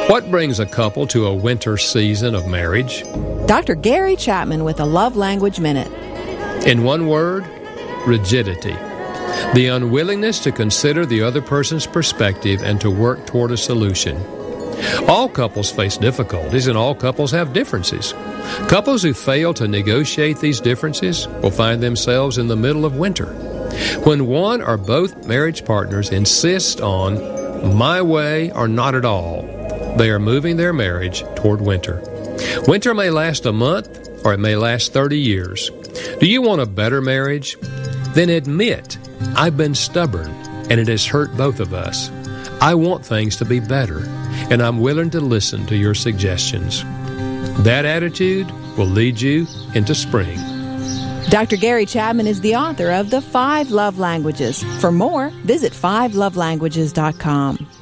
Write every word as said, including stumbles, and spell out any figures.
What brings a couple to a winter season of marriage? Doctor Gary Chapman with a Love Language Minute. In one word, rigidity. The unwillingness to consider the other person's perspective and to work toward a solution. All couples face difficulties and all couples have differences. Couples who fail to negotiate these differences will find themselves in the middle of winter. When one or both marriage partners insist on my way or not at all, they are moving their marriage toward winter. Winter may last a month or it may last thirty years. Do you want a better marriage? Then admit, I've been stubborn and it has hurt both of us. I want things to be better and I'm willing to listen to your suggestions. That attitude will lead you into spring. Doctor Gary Chapman is the author of The Five Love Languages. For more, visit five love languages dot com.